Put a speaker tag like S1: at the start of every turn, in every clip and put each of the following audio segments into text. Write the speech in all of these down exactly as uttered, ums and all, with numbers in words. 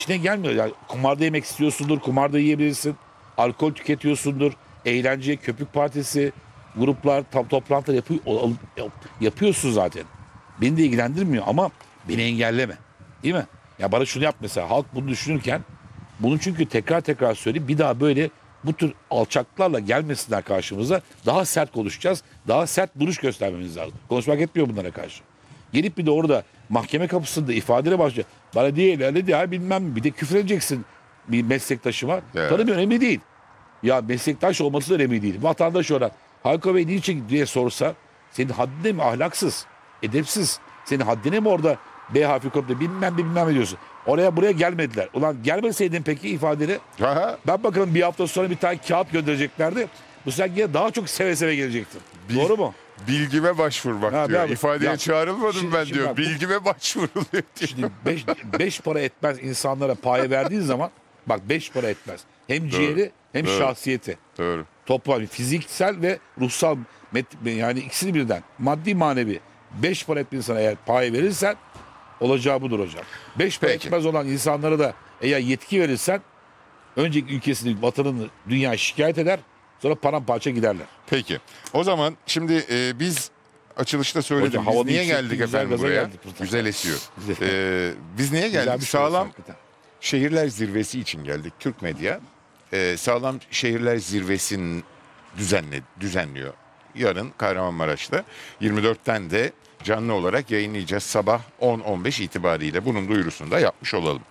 S1: İçine gelmiyor. Yani kumarda yemek istiyorsundur, kumarda yiyebilirsin. Alkol tüketiyorsundur. Eğlence, köpük partisi, gruplar, tam toplantılar yapıyor, alıp- yap- yapıyorsun zaten. Beni de ilgilendirmiyor ama beni engelleme. Değil mi? Ya bana şunu yap mesela. Halk bunu düşünürken bunu çünkü tekrar tekrar söyleyeyim. Bir daha böyle bu tür alçaklarla gelmesinler karşımıza. Daha sert konuşacağız. Daha sert duruş göstermemiz lazım. Konuşmak etmiyor bunlara karşı. Gelip bir de orada mahkeme kapısında ifadene başlıyor. Bana diye ilerledi ya bilmem mi. Bir de küfür edeceksin bir meslektaşıma.
S2: Evet.
S1: Tanımıyor, önemli değil. Ya meslektaş olması da önemli değil. Vatandaş olarak Hayko Bey niçin diye sorsa senin haddine mi ahlaksız, edepsiz, senin haddine mi orada B harfi kopya bilmem ne bilmem ne diyorsun. Oraya buraya gelmediler. Ulan gelmeseydin peki ifadeni
S2: Aha.
S1: ben bakalım bir hafta sonra bir tane kağıt göndereceklerdi. Bu sen yine daha çok seve seve gelecektin.
S2: Bil-
S1: Doğru mu?
S2: Bilgime başvurmak
S1: Ha,
S2: diyor.
S1: ben-
S2: İfadeye
S1: ya,
S2: çağrılmadım
S1: şimdi-
S2: ben
S1: şimdi
S2: diyor.
S1: bak bu-
S2: Bilgime başvuruluyor diyor.
S1: Şimdi beş, beş para etmez insanlara paye verdiğin zaman bak beş para etmez. Hem ciğeri hem
S2: Doğru.
S1: şahsiyeti.
S2: Doğru.
S1: Toplam fiziksel ve ruhsal met- yani ikisini birden maddi manevi beş para ettiğin insana eğer pay verirsen olacağı budur hocam. Beş para
S2: Peki.
S1: etmez olan insanlara da eğer yetki verirsen önceki ülkesini, vatanını, dünya şikayet eder sonra paramparça giderler.
S2: Peki. O zaman şimdi e, biz açılışta söyledim.
S1: Hocam,
S2: Biz
S1: havanın
S2: niye
S1: yüksekliği
S2: geldik
S1: güzel,
S2: efendim
S1: gaza
S2: buraya?
S1: geldik burada.
S2: Güzel esiyor.
S1: Güzel.
S2: E, biz niye
S1: Güzel
S2: geldik?
S1: bir şey olsa
S2: Sağlam
S1: hakikaten.
S2: Şehirler Zirvesi için geldik. Türk Medya e, Sağlam Şehirler Zirvesi'nin düzenle, düzenliyor. Yarın Kahramanmaraş'ta yirmi dörtten de canlı olarak yayınlayacağız sabah on on beş itibariyle. Bunun duyurusunu da yapmış olalım.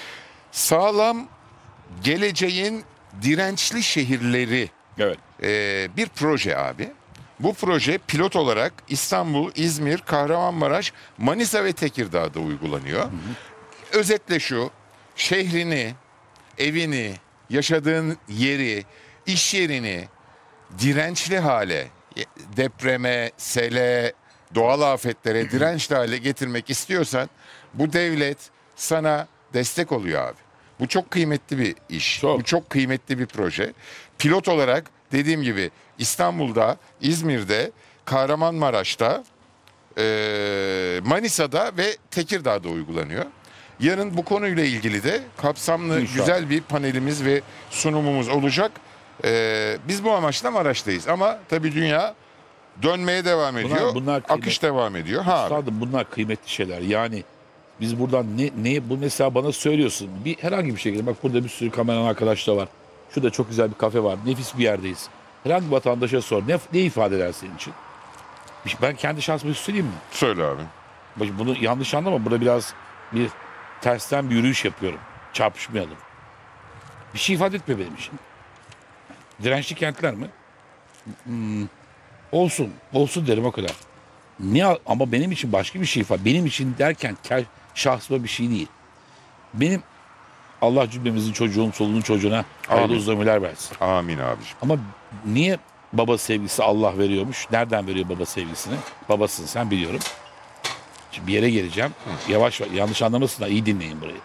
S2: Sağlam geleceğin dirençli şehirleri
S1: Evet.
S2: e, bir proje abi. Bu proje pilot olarak İstanbul, İzmir, Kahramanmaraş, Manisa ve Tekirdağ'da uygulanıyor. Özetle şu, şehrini, evini, yaşadığın yeri, iş yerini dirençli hale, depreme, sele, doğal afetlere dirençli hale getirmek istiyorsan bu devlet sana destek oluyor abi. Bu çok kıymetli bir iş.
S1: Çok.
S2: Bu çok kıymetli bir proje. Pilot olarak dediğim gibi İstanbul'da, İzmir'de, Kahramanmaraş'ta, eee, Manisa'da ve Tekirdağ'da uygulanıyor. Yarın bu konuyla ilgili de kapsamlı
S1: İnşallah.
S2: güzel bir panelimiz ve sunumumuz olacak. Eee, biz bu amaçla Maraş'tayız ama tabii dünya dönmeye devam
S1: Bunlar-
S2: ediyor.
S1: bunlar kıymet-
S2: Akış devam ediyor. Ha abi.
S1: Üstadım bunlar kıymetli şeyler. Yani biz buradan ne, ne bu mesela bana söylüyorsun. Bir herhangi bir şekilde bak burada bir sürü kameraman arkadaşlar var. Şurada çok güzel bir kafe var. Nefis bir yerdeyiz. Herhangi bir vatandaşa sor. Ne, ne ifade eder senin için? Bir şey- Ben kendi şansımı söyleyeyim mi?
S2: Söyle abi.
S1: Bak bunu yanlış anlama. Burada biraz bir tersten bir yürüyüş yapıyorum. Çarpışmayalım. Bir şey ifade etmiyor benim için. Dirençli kentler mi? Hmm, olsun. Olsun derim o kadar. Ne ama benim için başka bir şey ifade. Benim için derken ker, şahsıma bir şey değil. Benim Allah cümlemizin çocuğun, solunun çocuğuna hayırlı
S2: Amin.
S1: uzun ömürler versin.
S2: Amin abiciğim.
S1: Ama niye baba sevgisi Allah veriyormuş? Nereden veriyor baba sevgisini? Babasın sen biliyorum. Şimdi bir yere geleceğim. Yavaş yanlış anlamasınlar. İyi dinleyin burayı.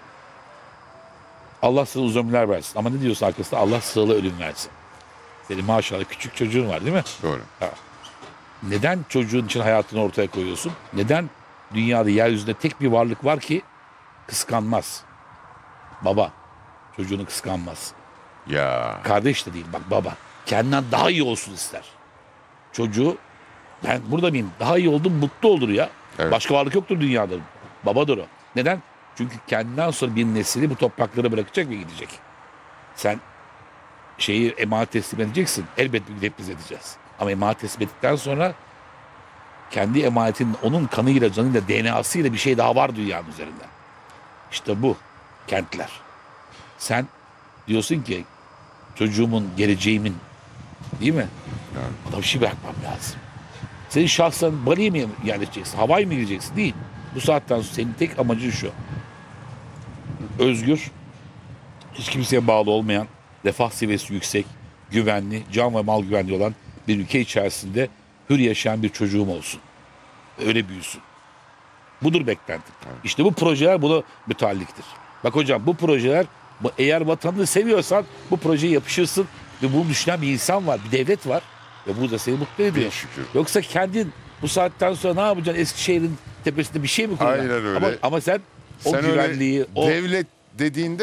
S1: Allah size uzun ömürler versin. Ama ne diyorsun arkasında? Allah sığla ölüm versin. Senin maşallah küçük çocuğun var değil mi?
S2: Doğru.
S1: Neden çocuğun için hayatını ortaya koyuyorsun? Neden dünyada yeryüzünde tek bir varlık var ki kıskanmaz? Baba. Çocuğunu kıskanmaz.
S2: Ya.
S1: Kardeş de değil bak baba. Kendinden daha iyi olsun ister. Çocuğu ben burada mıyım? Daha iyi oldum mutlu olur ya.
S2: Evet.
S1: Başka varlık yoktur dünyada. Babadır o. Neden? Çünkü kendinden sonra bir nesili bu toprakları bırakacak ve gidecek. Sen şeyi emanet teslim edeceksin. Elbet bir gidip biz edeceğiz. Ama emanet teslim ettikten sonra kendi emanetin onun kanıyla, canıyla, D N A'sıyla bir şey daha var dünyanın üzerinde. İşte bu kentler. Sen diyorsun ki çocuğumun, geleceğimin değil mi?
S2: Yani.
S1: Bana bir şey bırakmam lazım. Senin şahsen Bali'ye mi yerleşeceksin? Havaya mı gireceksin? Değil. Bu saatten sonra senin tek amacın şu. Özgür, hiç kimseye bağlı olmayan, refah seviyesi yüksek, güvenli, can ve mal güvenli olan bir ülke içerisinde hür yaşayan bir çocuğum olsun. Öyle büyüsün. Budur beklentim. İşte bu projeler buna mütealliktir. Bak hocam bu projeler bu- eğer vatanını seviyorsan bu projeye yapışırsın ve bunu düşünen bir insan var, bir devlet var ve bu da seni mutlu ediyor.
S2: Bin şükür.
S1: Yoksa kendin bu saatten sonra ne yapacaksın? Eskişehir'in tepesinde bir şey mi kuracaksın?
S2: Aynen öyle.
S1: Ama, ama sen o
S2: Sen
S1: güvenliği,
S2: öyle
S1: o
S2: devlet dediğinde